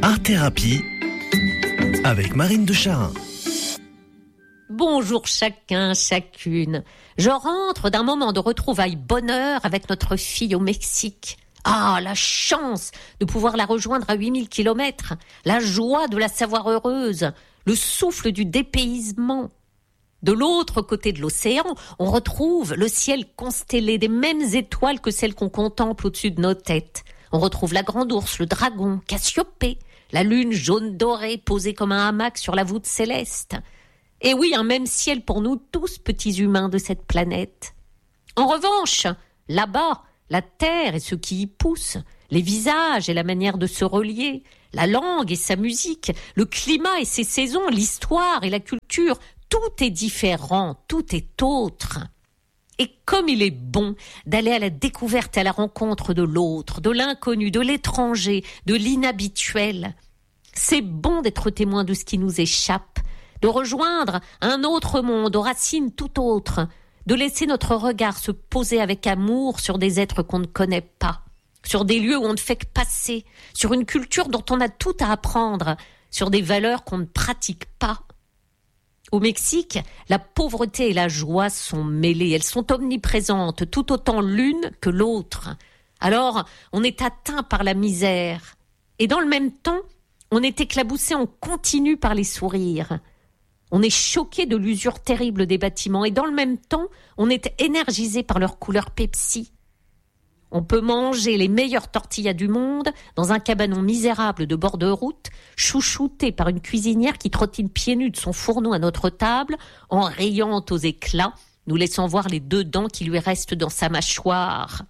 Art Thérapie avec Marine de Charin. Bonjour chacun, chacune. Je rentre d'un moment de retrouvailles bonheur avec notre fille au Mexique. Ah, la chance de pouvoir la rejoindre à 8000 kilomètres, la joie de la savoir heureuse, le souffle du dépaysement. De l'autre côté de l'océan, on retrouve le ciel constellé des mêmes étoiles que celles qu'on contemple au-dessus de nos têtes. On retrouve la grande ourse, le dragon, Cassiopée, la lune jaune dorée posée comme un hamac sur la voûte céleste. Et oui, un même ciel pour nous tous petits humains de cette planète. En revanche, là-bas, la terre et ce qui y pousse, les visages et la manière de se relier, la langue et sa musique, le climat et ses saisons, l'histoire et la culture, tout est différent, tout est autre. Et comme il est bon d'aller à la découverte et à la rencontre de l'autre, de l'inconnu, de l'étranger, de l'inhabituel, c'est bon d'être témoin de ce qui nous échappe, de rejoindre un autre monde aux racines tout autres, de laisser notre regard se poser avec amour sur des êtres qu'on ne connaît pas, sur des lieux où on ne fait que passer, sur une culture dont on a tout à apprendre, sur des valeurs qu'on ne pratique pas. Au Mexique, la pauvreté et la joie sont mêlées, elles sont omniprésentes, tout autant l'une que l'autre. Alors, on est atteint par la misère, et dans le même temps, on est éclaboussé en continu par les sourires. On est choqué de l'usure terrible des bâtiments et dans le même temps, on est énergisé par leur couleur Pepsi. On peut manger les meilleures tortillas du monde dans un cabanon misérable de bord de route, chouchouté par une cuisinière qui trottine pieds nus de son fourneau à notre table, en riant aux éclats, nous laissant voir les 2 dents qui lui restent dans sa mâchoire.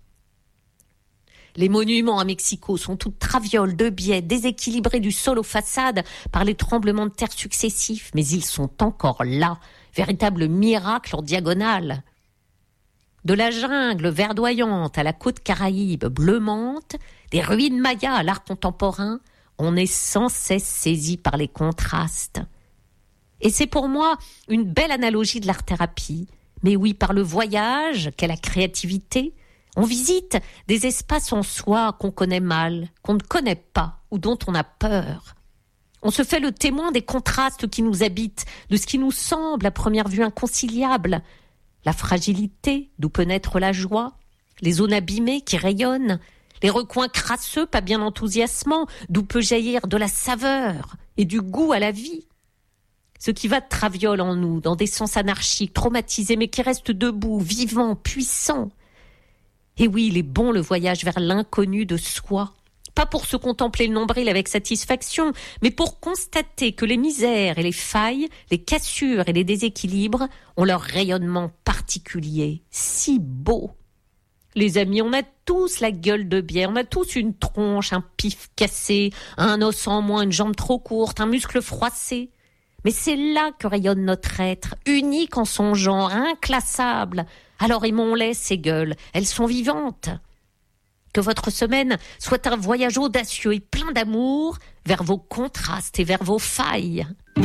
Les monuments à Mexico sont toutes travioles de biais, déséquilibrés du sol aux façades par les tremblements de terre successifs, mais ils sont encore là, véritable miracle en diagonale. De la jungle verdoyante à la côte caraïbe bleumente, des ruines mayas à l'art contemporain, on est sans cesse saisi par les contrastes. Et c'est pour moi une belle analogie de l'art-thérapie, mais oui, par le voyage qu'est la créativité, on visite des espaces en soi qu'on connaît mal, qu'on ne connaît pas ou dont on a peur. On se fait le témoin des contrastes qui nous habitent, de ce qui nous semble à première vue inconciliable. La fragilité, d'où peut naître la joie, les zones abîmées qui rayonnent, les recoins crasseux, pas bien enthousiasmants, d'où peut jaillir de la saveur et du goût à la vie. Ce qui va de traviole en nous, dans des sens anarchiques, traumatisés, mais qui restent debout, vivants, puissants. Et oui, il est bon le voyage vers l'inconnu de soi. Pas pour se contempler le nombril avec satisfaction, mais pour constater que les misères et les failles, les cassures et les déséquilibres ont leur rayonnement particulier, si beau. Les amis, on a tous la gueule de bière, on a tous une tronche, un pif cassé, un os en moins, une jambe trop courte, un muscle froissé. Mais c'est là que rayonne notre être, unique en son genre, inclassable. Alors aimons-les, ces gueules, elles sont vivantes. Que votre semaine soit un voyage audacieux et plein d'amour vers vos contrastes et vers vos failles.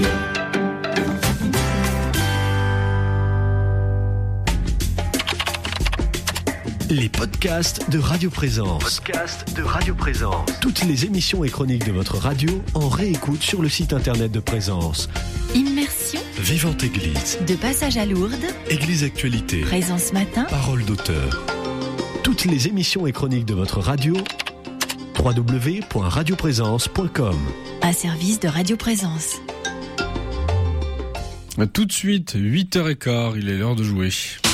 Les podcasts de Radio Présence. Toutes les émissions et chroniques de votre radio en réécoute sur le site internet de Présence. Immersion. Vivante Église. De passage à Lourdes. Église Actualité. Présence matin. Parole d'auteur. Toutes les émissions et chroniques de votre radio, www.radioprésence.com. Un service de Radio Présence. Tout de suite, 8h15, il est l'heure de jouer.